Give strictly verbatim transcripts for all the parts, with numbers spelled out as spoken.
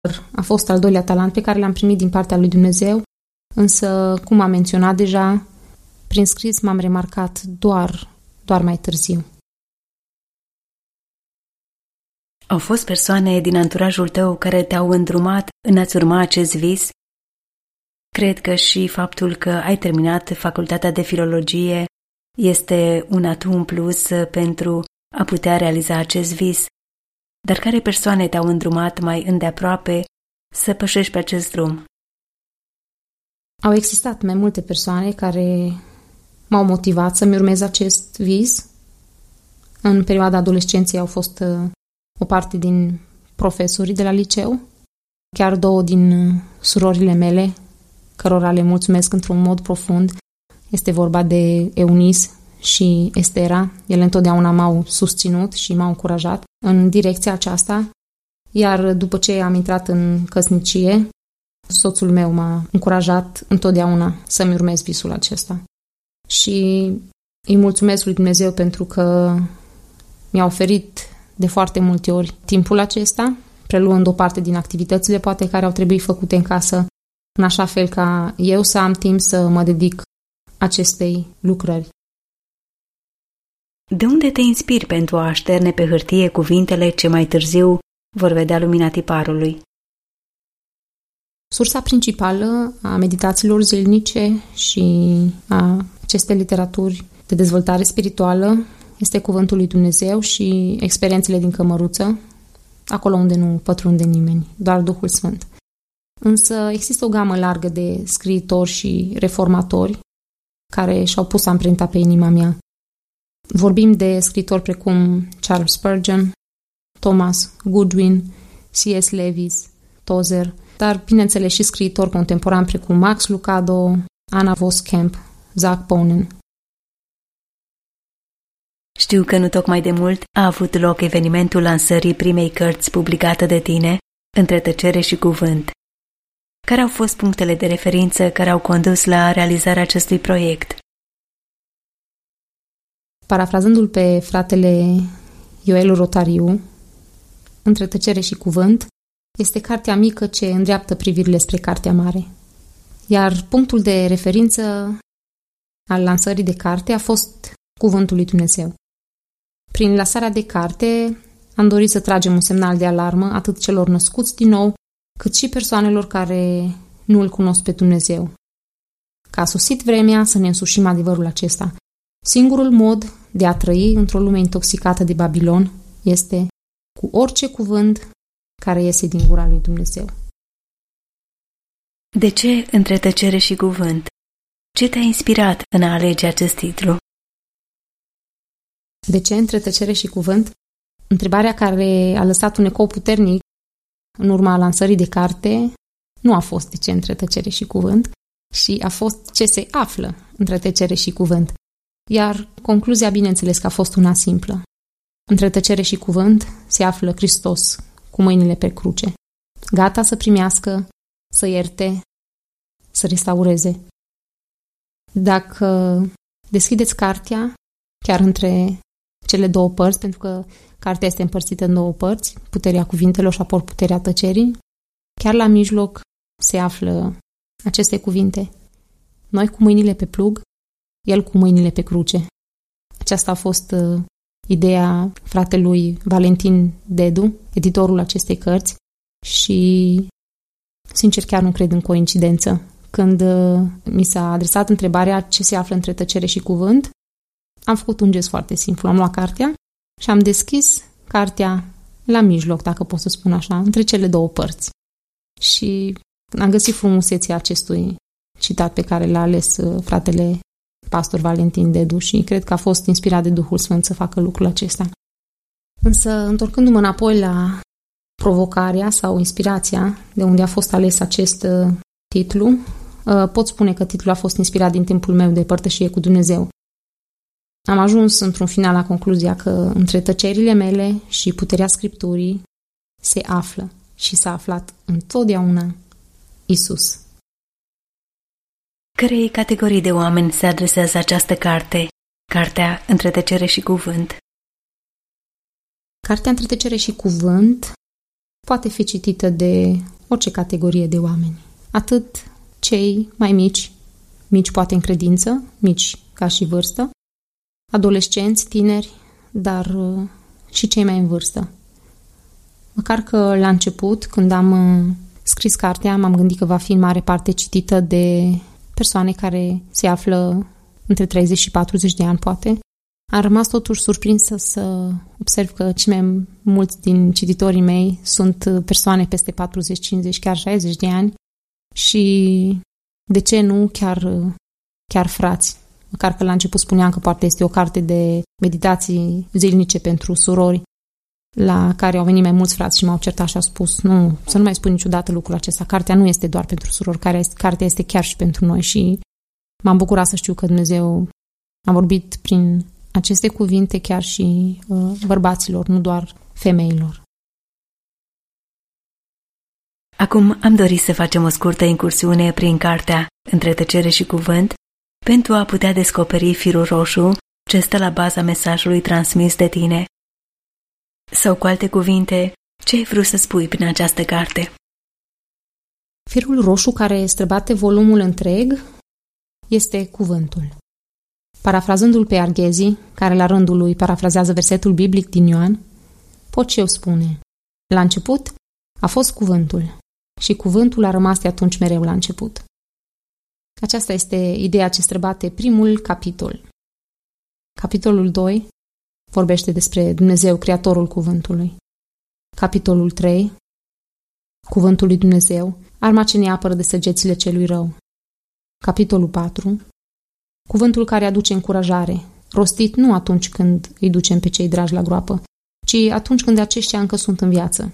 A fost al doilea talent pe care l-am primit din partea lui Dumnezeu, însă, cum am menționat deja, prin scris m-am remarcat doar, doar mai târziu. Au fost persoane din anturajul tău care te-au îndrumat în a-ți urma acest vis? Cred că și faptul că ai terminat facultatea de filologie este un atu în plus pentru a putea realiza acest vis. Dar care persoane te-au îndrumat mai îndeaproape să pășești pe acest drum? Au existat mai multe persoane care m-au motivat să-mi urmez acest vis. În perioada adolescenței au fost uh, o parte din profesorii de la liceu, chiar două din uh, surorile mele, cărora le mulțumesc într-un mod profund. Este vorba de Eunice și Estera. Ele întotdeauna m-au susținut și m-au încurajat în direcția aceasta. Iar după ce am intrat în căsnicie, soțul meu m-a încurajat întotdeauna să-mi urmez visul acesta. Și îi mulțumesc lui Dumnezeu pentru că mi-a oferit de foarte multe ori timpul acesta, preluând o parte din activitățile poate care au trebuit făcute în casă, în așa fel ca eu să am timp să mă dedic acestei lucrări. De unde te inspiri pentru a așterne pe hârtie cuvintele ce mai târziu vor vedea lumina tiparului? Sursa principală a meditațiilor zilnice și a acestei literaturi de dezvoltare spirituală este Cuvântul lui Dumnezeu și experiențele din cămăruță, acolo unde nu pătrunde nimeni, doar Duhul Sfânt. Însă există o gamă largă de scriitori și reformatori care și-au pus amprenta pe inima mea. Vorbim de scriitori precum Charles Spurgeon, Thomas Goodwin, C S Lewis, Tozer, dar bineînțeles și scriitori contemporani precum Max Lucado, Anna Voskamp, Zach Bonen. Știu că nu tocmai de mult a avut loc evenimentul lansării primei cărți publicate de tine, Între tăcere și cuvânt. Care au fost punctele de referință care au condus la realizarea acestui proiect? Parafrazându-l pe fratele Ioel Rotariu, Între tăcere și cuvânt este cartea mică ce îndreaptă privirile spre cartea mare. Iar punctul de referință al lansării de carte a fost Cuvântul lui Dumnezeu. Prin lansarea de carte am dorit să tragem un semnal de alarmă atât celor născuți din nou, cât și persoanelor care nu îl cunosc pe Dumnezeu. Că a sosit vremea să ne însușim adevărul acesta. Singurul mod de a trăi într-o lume intoxicată de Babilon este cu orice cuvânt care iese din gura lui Dumnezeu. De ce Între tăcere și cuvânt? Ce te-a inspirat în a alege acest titlu? De ce Între tăcere și cuvânt? Întrebarea care a lăsat un ecou puternic în urma lansării de carte nu a fost de ce Între tăcere și cuvânt, și a fost ce se află între tăcere și cuvânt. Iar concluzia, bineînțeles, că a fost una simplă. Între tăcere și cuvânt se află Hristos cu mâinile pe cruce, gata să primească, să ierte, să restaureze. Dacă deschideți cartea, chiar între cele două părți, pentru că cartea este împărțită în două părți, puterea cuvintelor și apoi puterea tăcerii, chiar la mijloc se află aceste cuvinte: noi cu mâinile pe plug, el cu mâinile pe cruce. Aceasta a fost uh, ideea fratelui Valentin Dedu, editorul acestei cărți, și sincer chiar nu cred în coincidență. Când uh, mi s-a adresat întrebarea ce se află între tăcere și cuvânt, am făcut un gest foarte simplu. Am luat cartea și am deschis cartea la mijloc, dacă pot să spun așa, între cele două părți. Și am găsit frumusețea acestui citat pe care l-a ales uh, fratele pastor Valentin Dedu și cred că a fost inspirat de Duhul Sfânt să facă lucrul acesta. Însă, întorcându-mă înapoi la provocarea sau inspirația de unde a fost ales acest uh, titlu, uh, pot spune că titlul a fost inspirat din timpul meu de părtășie cu Dumnezeu. Am ajuns într-un final la concluzia că între tăcerile mele și puterea Scripturii se află și s-a aflat întotdeauna Isus. Cărei categorii de oameni se adresează această carte, cartea Între tăcere și cuvânt? Cartea Între tăcere și cuvânt poate fi citită de orice categorie de oameni. Atât cei mai mici, mici poate în credință, mici ca și vârstă, adolescenți, tineri, dar și cei mai în vârstă. Măcar că la început, când am scris cartea, m-am gândit că va fi în mare parte citită de persoane care se află între treizeci și patruzeci de ani, poate. Am rămas totuși surprinsă să observ că cei mai mulți din cititorii mei sunt persoane peste patruzeci, cincizeci, chiar șaizeci de ani și, de ce nu, chiar, chiar frați. Măcar că la început spuneam că poate este o carte de meditații zilnice pentru surori, la care au venit mai mulți frați și m-au certat și au spus, nu, să nu mai spun niciodată lucrul acesta. Cartea nu este doar pentru surori, cartea este chiar și pentru noi și m-am bucurat să știu că Dumnezeu a vorbit prin aceste cuvinte chiar și uh, bărbaților, nu doar femeilor. Acum am dorit să facem o scurtă incursiune prin cartea Între tăcere și cuvânt pentru a putea descoperi firul roșu ce stă la baza mesajului transmis de tine. Sau cu alte cuvinte, ce ai vrut să spui prin această carte? Firul roșu care străbate volumul întreg este cuvântul. Parafrazându-l pe Arghezi, care la rândul lui parafrazează versetul biblic din Ioan, pot și eu spune, la început a fost cuvântul și cuvântul a rămas de atunci mereu la început. Aceasta este ideea ce străbate primul capitol. Capitolul doi vorbește despre Dumnezeu, Creatorul cuvântului. Capitolul trei, cuvântul lui Dumnezeu, arma ce ne apără de săgețile celui rău. Capitolul patru, cuvântul care aduce încurajare, rostit nu atunci când îi ducem pe cei dragi la groapă, ci atunci când aceștia încă sunt în viață.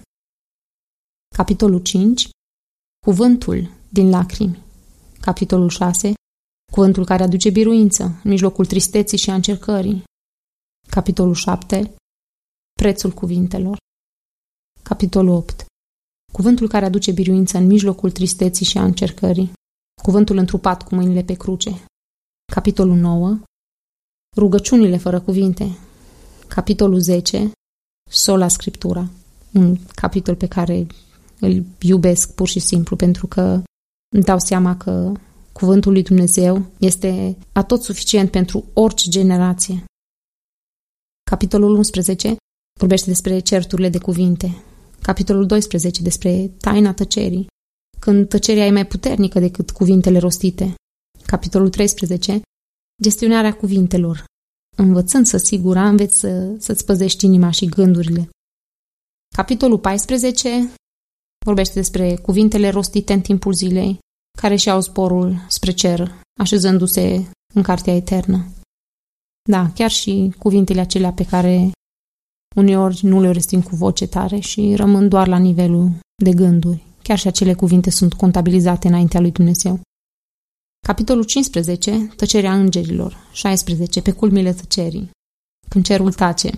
Capitolul cinci, cuvântul din lacrimi. Capitolul șase, cuvântul care aduce biruință în mijlocul tristeții și a încercării. Capitolul șapte, prețul cuvintelor. Capitolul opt, cuvântul care aduce biruință în mijlocul tristeții și a încercării. Cuvântul întrupat cu mâinile pe cruce. Capitolul nouă, rugăciunile fără cuvinte. Capitolul zece, sola Scriptura. Un capitol pe care îl iubesc pur și simplu pentru că îmi dau seama că cuvântul lui Dumnezeu este atot suficient pentru orice generație. Capitolul unsprezece vorbește despre certurile de cuvinte. Capitolul doisprezece despre taina tăcerii, când tăcerea e mai puternică decât cuvintele rostite. Capitolul treisprezece, gestionarea cuvintelor. Învățând să sigura, înveți să, să-ți păzești inima și gândurile. Capitolul paisprezece vorbește despre cuvintele rostite în timpul zilei, care și-au zborul spre cer, așezându-se în cartea eternă. Da, chiar și cuvintele acelea pe care uneori nu le rostim cu voce tare și rămân doar la nivelul de gânduri. Chiar și acele cuvinte sunt contabilizate înaintea lui Dumnezeu. Capitolul cincisprezece, tăcerea îngerilor. șaisprezece, pe culmile tăcerii, când cerul tace.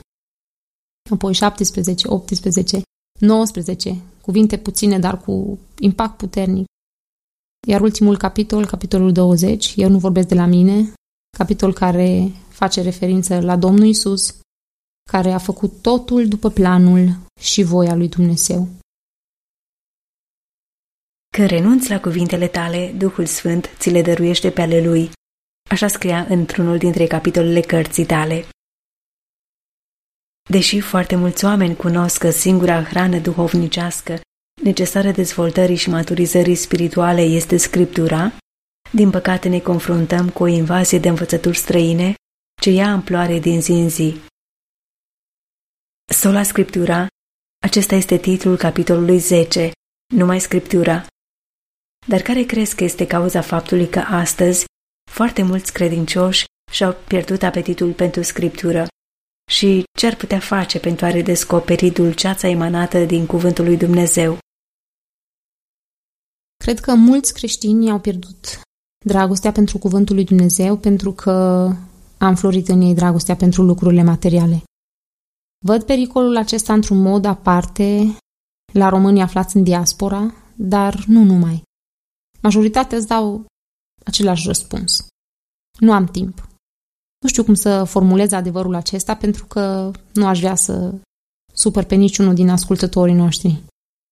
Apoi șaptesprezece, optsprezece, nouăsprezece, cuvinte puține, dar cu impact puternic. Iar ultimul capitol, capitolul douăzeci, eu nu vorbesc de la mine, capitol care face referință la Domnul Iisus, care a făcut totul după planul și voia lui Dumnezeu. Când renunți la cuvintele tale, Duhul Sfânt ți le dăruiește pe ale Lui. Așa scria într-unul dintre capitolele cărții tale. Deși foarte mulți oameni cunosc că singura hrană duhovnicească necesară dezvoltării și maturizării spirituale este Scriptura, din păcate ne confruntăm cu o invazie de învățături străine ce ia amploare din zi în zi. Sola Scriptura, acesta este titlul capitolului zece, numai Scriptura. Dar care crezi că este cauza faptului că astăzi foarte mulți credincioși și-au pierdut apetitul pentru Scriptură? Și ce ar putea face pentru a redescoperi dulceața emanată din cuvântul lui Dumnezeu? Cred că mulți creștini au pierdut dragostea pentru cuvântul lui Dumnezeu pentru că a înflorit în ei dragostea pentru lucrurile materiale. Văd pericolul acesta într-un mod aparte la românii aflați în diaspora, dar nu numai. Majoritatea îți dau același răspuns. Nu am timp. Nu știu cum să formulez adevărul acesta pentru că nu aș vrea să supăr pe niciunul din ascultătorii noștri.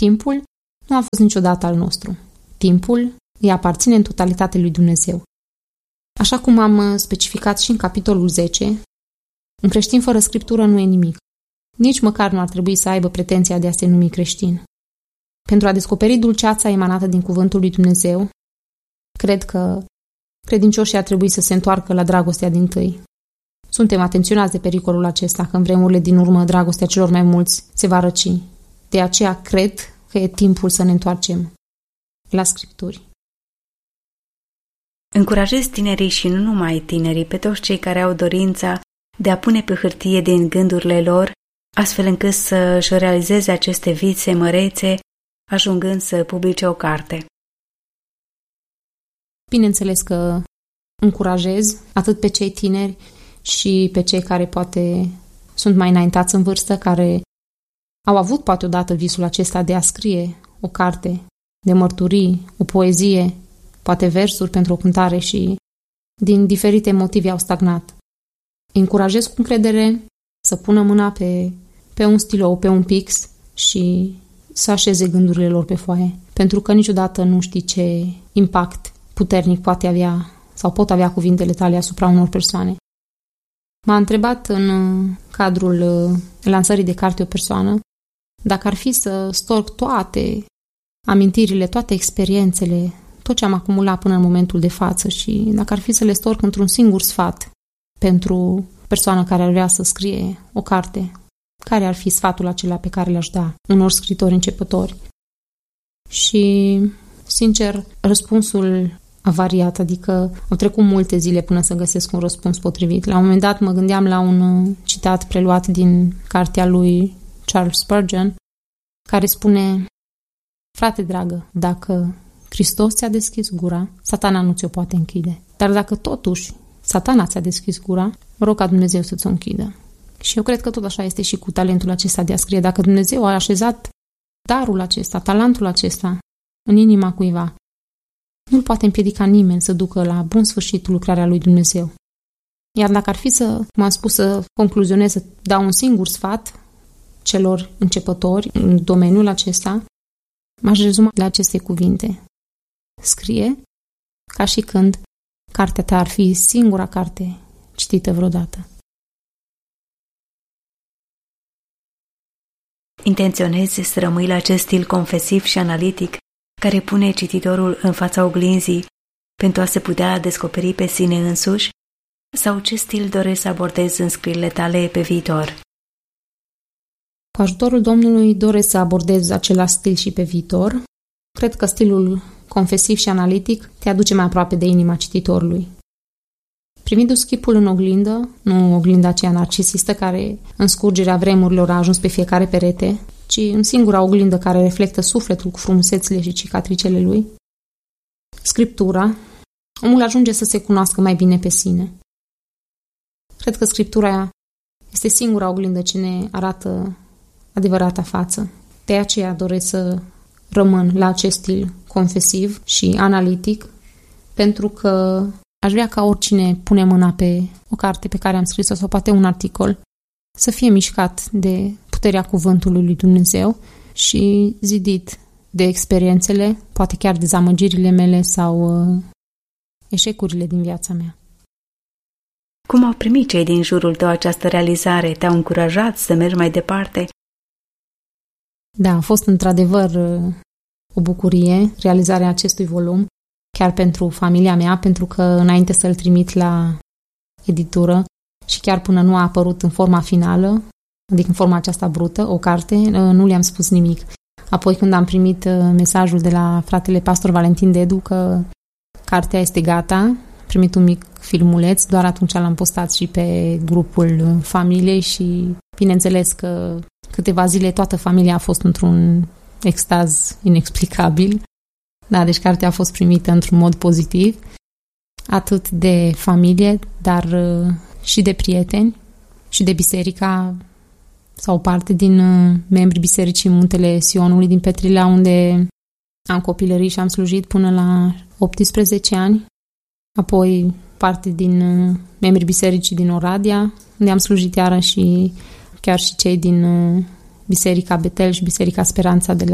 Timpul nu a fost niciodată al nostru. Timpul îi aparține în totalitate lui Dumnezeu. Așa cum am specificat și în capitolul zece, un creștin fără Scriptură nu e nimic. Nici măcar nu ar trebui să aibă pretenția de a se numi creștin. Pentru a descoperi dulceața emanată din cuvântul lui Dumnezeu, cred că credincioșii ar trebui să se întoarcă la dragostea dintâi. Suntem atenționați de pericolul acesta, că în vremurile din urmă dragostea celor mai mulți se va răci. De aceea cred că e timpul să ne întoarcem la Scripturi. Încurajez tinerii și nu numai tinerii, pe toți cei care au dorința de a pune pe hârtie din gândurile lor, astfel încât să-și realizeze aceste vise mărețe, ajungând să publice o carte. Bineînțeles că încurajez atât pe cei tineri și pe cei care poate sunt mai înaintați în vârstă, care au avut poate odată visul acesta de a scrie o carte de mărturii, o poezie, poate versuri pentru o cântare și din diferite motive au stagnat. Încurajez cu încredere să pună mâna pe, pe un stilou, pe un pix și să așeze gândurile lor pe foaie, pentru că niciodată nu știi ce impact puternic poate avea sau pot avea cuvintele tale asupra unor persoane. M-a întrebat în cadrul lansării de carte o persoană dacă ar fi să storc toate amintirile, toate experiențele, tot ce am acumulat până în momentul de față și dacă ar fi să le storc într-un singur sfat pentru persoana care ar vrea să scrie o carte, care ar fi sfatul acela pe care le-aș da unor scritori începători? Și, sincer, răspunsul a variat, adică au trecut multe zile până să găsesc un răspuns potrivit. La un moment dat mă gândeam la un citat preluat din cartea lui Charles Spurgeon, care spune: frate dragă, dacă Hristos ți-a deschis gura, Satana nu ți-o poate închide. Dar dacă totuși Satana ți-a deschis gura, vă rog ca Dumnezeu să ți-o închidă. Și eu cred că tot așa este și cu talentul acesta de a scrie. Dacă Dumnezeu a așezat darul acesta, talentul acesta în inima cuiva, nu-l poate împiedica nimeni să ducă la bun sfârșit lucrarea lui Dumnezeu. Iar dacă ar fi să, cum am spus, să concluzionez, să dau un singur sfat celor începători în domeniul acesta, m-aș rezuma la aceste cuvinte: scrie ca și când cartea ta ar fi singura carte citită vreodată. Intenționezi să rămâi la acest stil confesiv și analitic care pune cititorul în fața oglinzii pentru a se putea descoperi pe sine însuși? Sau ce stil dorești să abordezi în scrierile tale pe viitor? Cu ajutorul Domnului doresc să abordez același stil și pe viitor. Cred că stilul confesiv și analitic te aduce mai aproape de inima cititorului. Privindu-ți chipul în oglindă, nu oglinda aceea narcisistă care în scurgerea vremurilor a ajuns pe fiecare perete, ci în singura oglindă care reflectă sufletul cu frumusețile și cicatricele lui, Scriptura, omul ajunge să se cunoască mai bine pe sine. Cred că Scriptura este singura oglindă ce ne arată adevărata față. De aceea doresc să rămân la acest stil confesiv și analitic, pentru că aș vrea ca oricine pune mâna pe o carte pe care am scris-o sau poate un articol să fie mișcat de puterea cuvântului lui Dumnezeu și zidit de experiențele, poate chiar dezamăgirile mele sau uh, eșecurile din viața mea. Cum au primit cei din jurul tău această realizare? Te-au încurajat să mergi mai departe? Da, a fost într-adevăr uh, o bucurie realizarea acestui volum, chiar pentru familia mea, pentru că înainte să-l trimit la editură și chiar până nu a apărut în forma finală, adică în forma aceasta brută, o carte, nu le-am spus nimic. Apoi când am primit mesajul de la fratele pastor Valentin Dedu că cartea este gata, am primit un mic filmuleț, doar atunci l-am postat și pe grupul familiei și bineînțeles că câteva zile toată familia a fost într-un extaz inexplicabil. Da, deci cartea a fost primită într-un mod pozitiv, atât de familie, dar și de prieteni și de biserica sau parte din membrii Bisericii Muntele Sionului din Petrilea, unde am copilărit și am slujit până la optsprezece ani, apoi parte din membrii Bisericii din Oradea, unde am slujit iară și chiar și cei din Biserica Betel și Biserica Speranța de la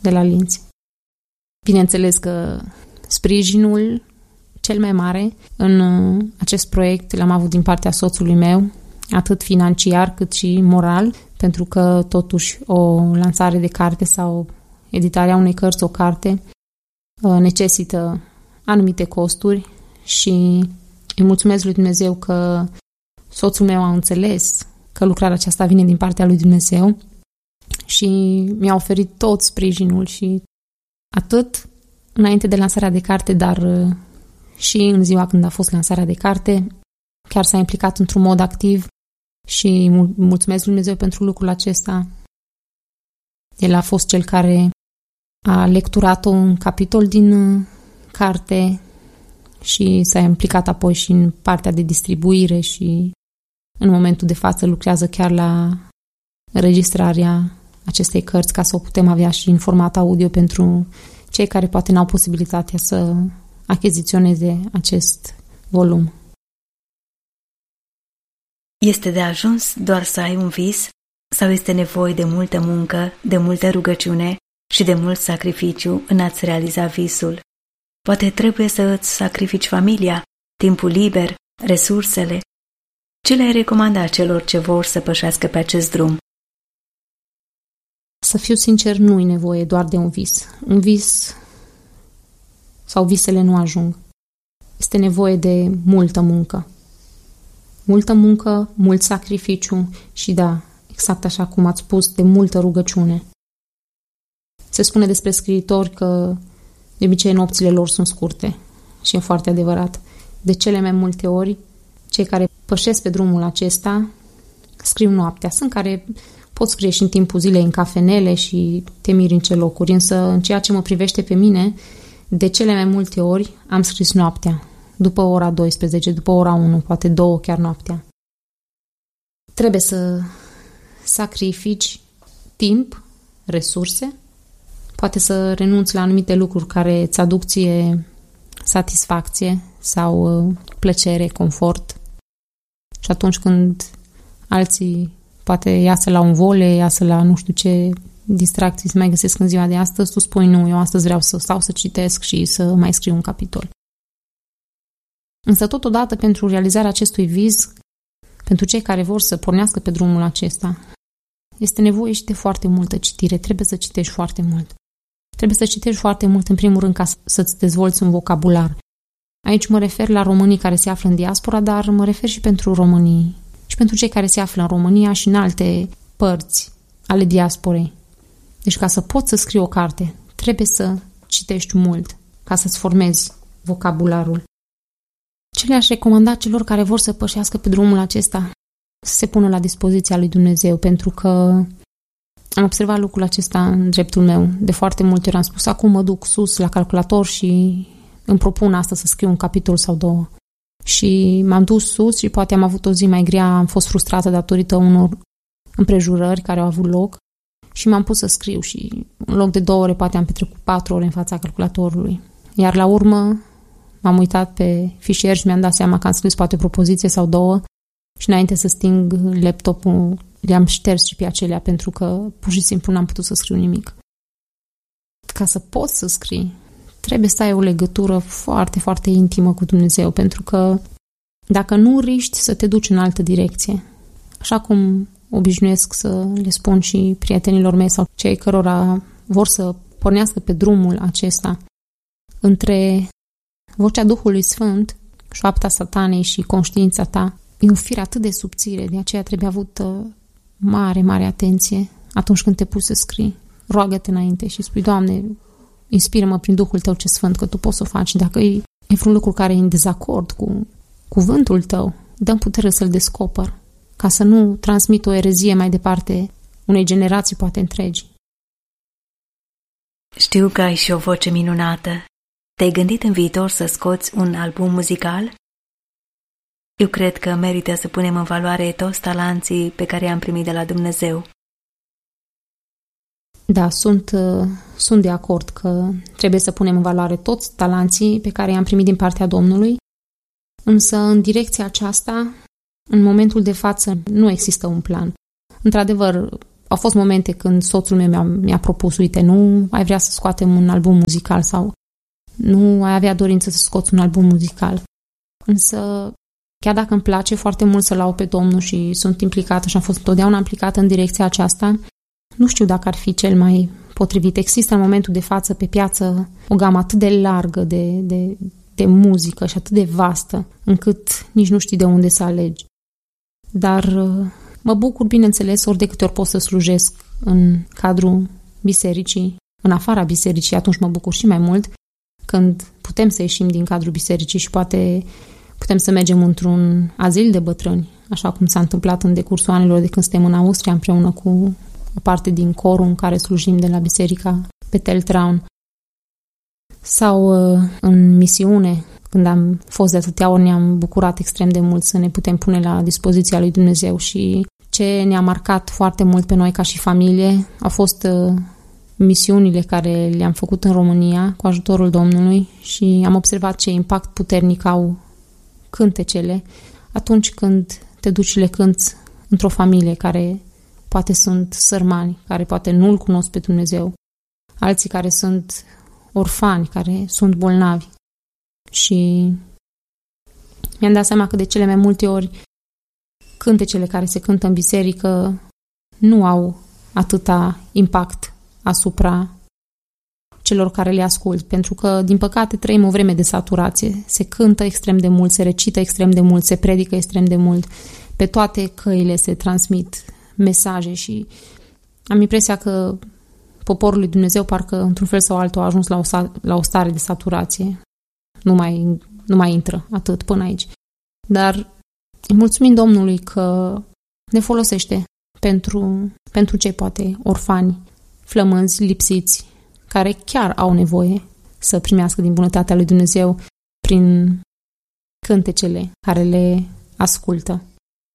de la Linți. Bineînțeles că sprijinul cel mai mare în acest proiect l-am avut din partea soțului meu, atât financiar cât și moral, pentru că totuși o lansare de carte sau editarea unei cărți, o carte, necesită anumite costuri și îi mulțumesc lui Dumnezeu că soțul meu a înțeles că lucrarea aceasta vine din partea lui Dumnezeu și mi-a oferit tot sprijinul și atât înainte de lansarea de carte, dar și în ziua când a fost lansarea de carte, chiar s-a implicat într-un mod activ și mulțumesc lui Dumnezeu pentru lucrul acesta. El a fost cel care a lecturat un capitol din carte și s-a implicat apoi și în partea de distribuire și în momentul de față lucrează chiar la înregistrarea acestei cărți ca să o putem avea și în format audio pentru cei care poate n-au posibilitatea să achiziționeze acest volum. Este de ajuns doar să ai un vis sau este nevoie de multă muncă, de multă rugăciune și de mult sacrificiu în a-ți realiza visul? Poate trebuie să îți sacrifici familia, timpul liber, resursele. Ce le-ai recomanda celor ce vor să pășească pe acest drum? Să fiu sincer, nu e nevoie doar de un vis. Un vis sau visele nu ajung. Este nevoie de multă muncă. Multă muncă, mult sacrificiu și da, exact așa cum ați spus, de multă rugăciune. Se spune despre scriitori că de obicei nopțile lor sunt scurte și e foarte adevărat. De cele mai multe ori, cei care pășesc pe drumul acesta scriu noaptea. Sunt care pot scrie și în timpul zilei în cafenele și te miri în ce locuri, însă în ceea ce mă privește pe mine, de cele mai multe ori am scris noaptea, după ora douăsprezece, după ora unu, poate două chiar noaptea. Trebuie să sacrifici timp, resurse, poate să renunți la anumite lucruri care îți aduc ție satisfacție sau plăcere, confort. Și atunci când alții poate iasă la un vole, iasă la nu știu ce distracții se mai găsesc în ziua de astăzi, tu spui nu, eu astăzi vreau să stau să citesc și să mai scriu un capitol. Însă totodată pentru realizarea acestui vis, pentru cei care vor să pornească pe drumul acesta, este nevoie și de foarte multă citire, trebuie să citești foarte mult. Trebuie să citești foarte mult, în primul rând, ca să-ți dezvolți un vocabular. Aici mă refer la românii care se află în diaspora, dar mă refer și pentru românii și pentru cei care se află în România și în alte părți ale diasporei. Deci ca să poți să scrii o carte, trebuie să citești mult, ca să-ți formezi vocabularul. Ce le-aș recomanda celor care vor să pășească pe drumul acesta? Să se pună la dispoziția lui Dumnezeu, pentru că am observat lucrul acesta în dreptul meu. De foarte multe ori am spus, acum mă duc sus la calculator și îmi propun asta să scriu un capitol sau două. Și m-am dus sus și poate am avut o zi mai grea, am fost frustrată datorită unor împrejurări care au avut loc și m-am pus să scriu și în loc de două ore poate am petrecut patru ore în fața calculatorului. Iar la urmă m-am uitat pe fișier și mi-am dat seama că am scris poate o propoziție sau două și înainte să sting laptopul le-am șters și pe acelea pentru că pur și simplu n-am putut să scriu nimic. Ca să poți să scrii, trebuie să ai o legătură foarte, foarte intimă cu Dumnezeu, pentru că dacă nu riști să te duci în altă direcție, așa cum obișnuiesc să le spun și prietenilor mei sau cei cărora vor să pornească pe drumul acesta, între vocea Duhului Sfânt, șoapta satanei și conștiința ta, e o fire atât de subțire, de aceea trebuie avută mare, mare atenție atunci când te pui să scrii. Roagă-te înainte și spui, Doamne, inspiră-mă prin Duhul Tău ce Sfânt, că Tu poți să o faci. Dacă e, e vreun lucru care e în dezacord cu cuvântul Tău, dă-mi putere să-l descoper, ca să nu transmit o erezie mai departe unei generații, poate întregi. Știu că ai și o voce minunată. Te-ai gândit în viitor să scoți un album muzical? Eu cred că merită să punem în valoare toți talanții pe care i-am primit de la Dumnezeu. Da, sunt, sunt de acord că trebuie să punem în valoare toți talanții pe care i-am primit din partea Domnului, însă în direcția aceasta, în momentul de față, nu există un plan. Într-adevăr, au fost momente când soțul meu mi-a, mi-a propus, uite, nu ai vrea să scoatem un album muzical sau nu ai avea dorință să scoți un album muzical. Însă, chiar dacă îmi place foarte mult să laud pe Domnul și sunt implicată și am fost întotdeauna implicată în direcția aceasta, nu știu dacă ar fi cel mai potrivit. Există în momentul de față pe piață o gamă atât de largă de, de, de muzică și atât de vastă, încât nici nu știi de unde să alegi. Dar mă bucur, bineînțeles, ori de câte ori pot să slujesc în cadrul bisericii, în afara bisericii, atunci mă bucur și mai mult când putem să ieșim din cadrul bisericii și poate putem să mergem într-un azil de bătrâni, așa cum s-a întâmplat în decursul anilor de când suntem în Austria împreună cu o parte din corul în care slujim de la biserica Beteltraun, sau în misiune, când am fost de atâtea ori, ne-am bucurat extrem de mult să ne putem pune la dispoziția lui Dumnezeu și ce ne-a marcat foarte mult pe noi ca și familie au fost misiunile care le-am făcut în România cu ajutorul Domnului și am observat ce impact puternic au cântecele atunci când te duci și le cânți într-o familie care poate sunt sărmani, care poate nu-L cunosc pe Dumnezeu, alții care sunt orfani, care sunt bolnavi. Și mi-am dat seama că de cele mai multe ori cântecele care se cântă în biserică nu au atâta impact asupra celor care le ascult, pentru că, din păcate, trăim o vreme de saturație. Se cântă extrem de mult, se recită extrem de mult, se predică extrem de mult. Pe toate căile se transmit mesaje și am impresia că poporul lui Dumnezeu parcă, într-un fel sau altul, a ajuns la o, la o stare de saturație. Nu mai, nu mai intră atât până aici. Dar îi mulțumim Domnului că ne folosește pentru, pentru cei poate orfani, flămânzi, lipsiți, care chiar au nevoie să primească din bunătatea lui Dumnezeu prin cântecele care le ascultă.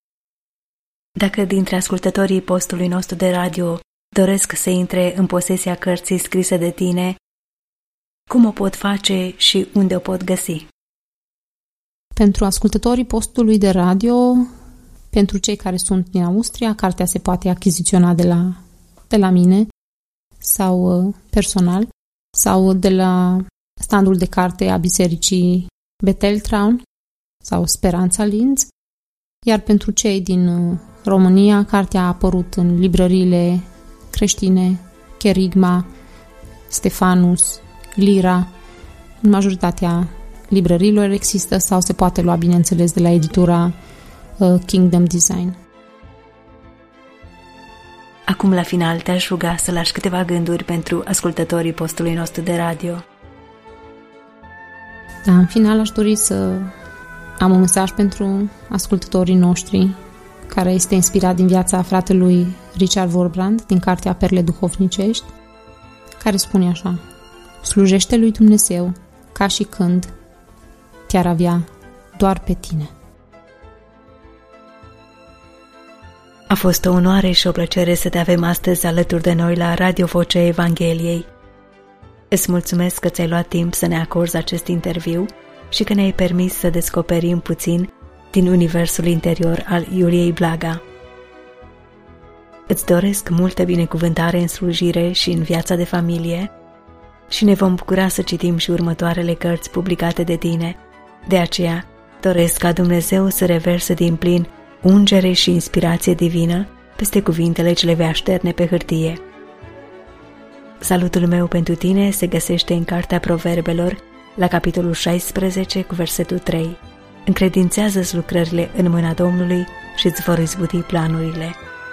Dacă dintre ascultătorii postului nostru de radio doresc să intre în posesia cărții scrise de tine, cum o pot face și unde o pot găsi? Pentru ascultătorii postului de radio, pentru cei care sunt din Austria, cartea se poate achiziționa de la, de la mine sau personal, sau de la standul de carte a bisericii Beteltraun sau Speranța Linz, iar pentru cei din România, cartea a apărut în librăriile creștine, Cherigma, Stefanus, Lira. În majoritatea librăriilor există sau se poate lua, bineînțeles, de la editura uh, Kingdom Design. Acum, la final, te-aș ruga să lași câteva gânduri pentru ascultătorii postului nostru de radio. Da, în final aș dori să am un mesaj pentru ascultătorii noștri, care este inspirat din viața fratelui Richard Wurmbrand, din cartea Perle duhovnicești, care spune așa: slujește lui Dumnezeu ca și când te-ar avea doar pe tine. A fost o onoare și o plăcere să te avem astăzi alături de noi la Radio Vocea Evangheliei. Îți mulțumesc că ți-ai luat timp să ne acorzi acest interviu și că ne-ai permis să descoperim puțin din universul interior al Iuliei Blaga. Îți doresc multă binecuvântare în slujire și în viața de familie și ne vom bucura să citim și următoarele cărți publicate de tine. De aceea, doresc ca Dumnezeu să reverse din plin ungere și inspirație divină peste cuvintele ce le vei așterne pe hârtie. Salutul meu pentru tine se găsește în Cartea Proverbelor, la capitolul șaisprezece, cu versetul trei. Încredințează-ți lucrările în mâna Domnului și îți vor izbuti planurile.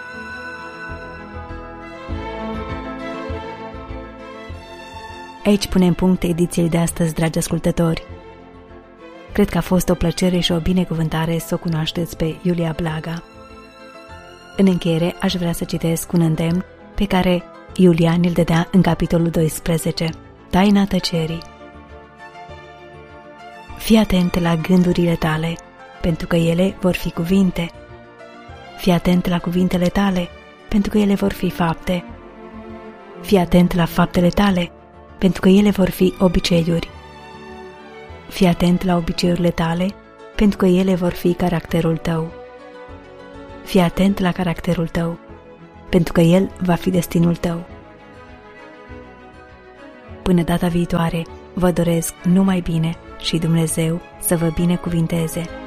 Aici punem punct ediției de astăzi, dragi ascultători. Cred că a fost o plăcere și o binecuvântare să o cunoașteți pe Iulia Blaga. În încheiere, aș vrea să citesc un îndemn pe care Iulia ne-l dădea în capitolul doisprezece, Taina tăcerii. Fii atent la gândurile tale, pentru că ele vor fi cuvinte. Fii atent la cuvintele tale, pentru că ele vor fi fapte. Fii atent la faptele tale, pentru că ele vor fi obiceiuri. Fii atent la obiceiurile tale, pentru că ele vor fi caracterul tău. Fii atent la caracterul tău, pentru că el va fi destinul tău. Până data viitoare, vă doresc numai bine și Dumnezeu să vă binecuvinteze.